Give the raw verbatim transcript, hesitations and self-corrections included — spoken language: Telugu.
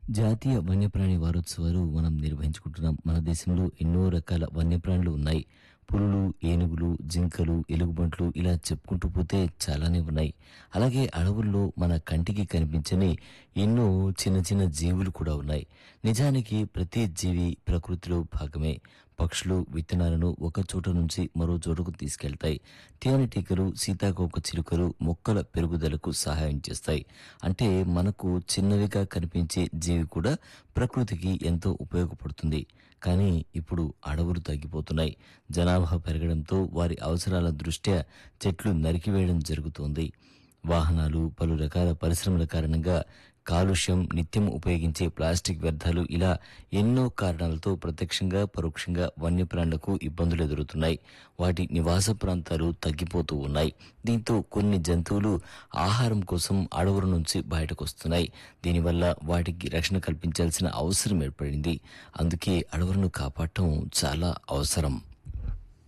జాతీయ వన్యప్రాణి వారోత్సవాలు మనం నిర్వహించుకుంటున్నాం. మన దేశంలో ఎన్నో రకాల వన్యప్రాణులు ఉన్నాయి. పులులు, ఏనుగులు, జింకలు, ఎలుగుబంట్లు ఇలా చెప్పుకుంటూ పోతే చాలానే ఉన్నాయి. అలాగే అడవుల్లో మన కంటికి కనిపించని ఎన్నో చిన్న చిన్న జీవులు కూడా ఉన్నాయి. నిజానికి ప్రతి జీవి ప్రకృతిలో భాగమే. పక్షులు విత్తనాలను ఒక చోట నుంచి మరో చోటకు తీసుకెళ్తాయి. తేనెటీగలు, సీతాకోక చిలుకలు మొక్కల పెరుగుదలకు సహాయం చేస్తాయి. అంటే మనకు చిన్నవిగా కనిపించే జీవి కూడా ప్రకృతికి ఎంతో ఉపయోగపడుతుంది. కానీ ఇప్పుడు అడవులు తగ్గిపోతున్నాయి. జనాభా పెరగడంతో వారి అవసరాల దృష్ట్యా చెట్లు నరికివేయడం జరుగుతోంది. వాహనాలు, పలు రకాల పరిశ్రమల కారణంగా కాలుష్యం, నిత్యం ఉపయోగించే ప్లాస్టిక్ వ్యర్థాలు ఇలా ఎన్నో కారణాలతో ప్రత్యక్షంగా పరోక్షంగా వన్యప్రాణులకు ఇబ్బందులు ఎదురవుతున్నాయి. వాటి నివాస ప్రాంతాలు తగ్గిపోతూ ఉన్నాయి. దీంతో కొన్ని జంతువులు ఆహారం కోసం అడవుల నుంచి బయటకొస్తున్నాయి. దీనివల్ల వాటికి రక్షణ కల్పించాల్సిన అవసరం ఏర్పడింది. అందుకే అడవులను కాపాడటం చాలా అవసరం.